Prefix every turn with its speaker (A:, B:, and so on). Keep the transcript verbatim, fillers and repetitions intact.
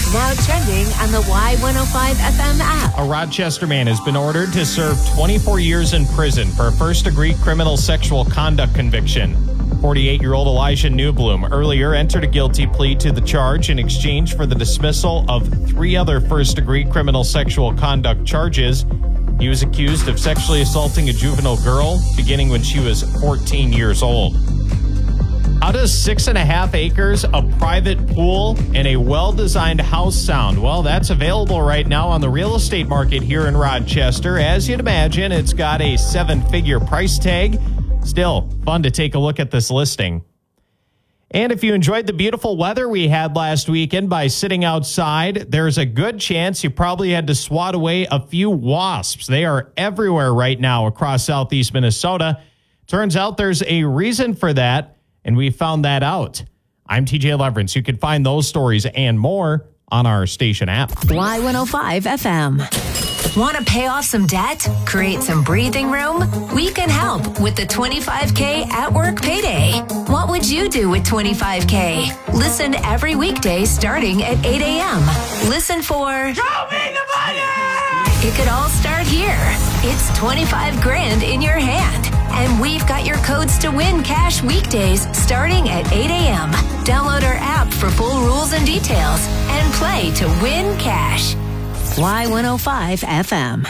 A: Now trending on the Y one oh five F M app.
B: A Rochester man has been ordered to serve twenty-four years in prison for a first-degree criminal sexual conduct conviction. forty-eight-year-old Elijah Newbloom earlier entered a guilty plea to the charge in exchange for the dismissal of three other first-degree criminal sexual conduct charges. He was accused of sexually assaulting a juvenile girl beginning when she was fourteen years old. How does six and a half acres, a private pool, and a well-designed house sound? Well, that's available right now on the real estate market here in Rochester. As you'd imagine, it's got a seven-figure price tag. Still, fun to take a look at this listing. And if you enjoyed the beautiful weather we had last weekend by sitting outside, there's a good chance you probably had to swat away a few wasps. They are everywhere right now across southeast Minnesota. Turns out there's a reason for that, and we found that out. I'm T J Leverance. You can find those stories and more on our station app.
A: Y one oh five F M. Want to pay off some debt? Create some breathing room? We can help with the twenty-five K at work payday. What would you do with twenty-five K? Listen every weekday starting at eight a.m. Listen for
C: Show me the money!
A: It could all start here. It's twenty-five grand in your hand. And we've got your codes to win cash weekdays starting at eight a.m. Download our app for full rules and details and play to win cash. Y one oh five F M.